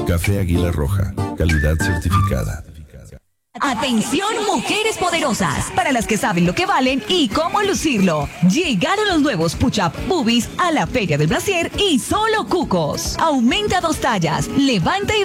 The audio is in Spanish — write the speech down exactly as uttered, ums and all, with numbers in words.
Café Águila Roja, calidad certificada. Atención, mujeres poderosas, para las que saben lo que valen y cómo lucirlo. Llegaron los nuevos Push-Up Boobies a la Feria del Brasier y solo cucos. Aumenta dos tallas, levanta y